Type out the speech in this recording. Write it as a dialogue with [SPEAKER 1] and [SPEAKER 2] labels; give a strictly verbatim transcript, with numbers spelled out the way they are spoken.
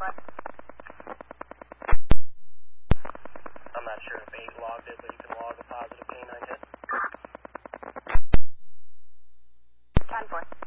[SPEAKER 1] I'm not sure if eight logged it, but you can log a positive K nine hit.
[SPEAKER 2] ten four.